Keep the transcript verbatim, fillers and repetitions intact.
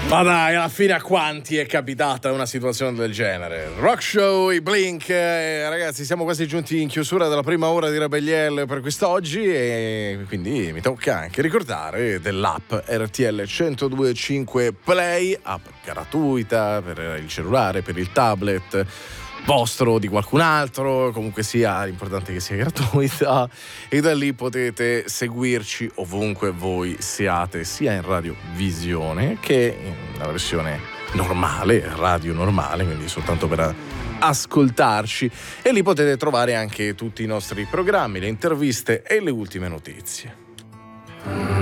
Ma dai, alla fine a quanti è capitata una situazione del genere? Rock Show, i Blink, eh, ragazzi, siamo quasi giunti in chiusura della prima ora di Rebelliel per quest'oggi e quindi mi tocca anche ricordare dell'app R T L centodue e cinque Play, app gratuita per il cellulare, per il tablet vostro o di qualcun altro, comunque sia, l'importante è che sia gratuita, e da lì potete seguirci ovunque voi siate, sia in radiovisione che in una versione normale, radio normale, quindi soltanto per ascoltarci, e lì potete trovare anche tutti i nostri programmi, le interviste e le ultime notizie.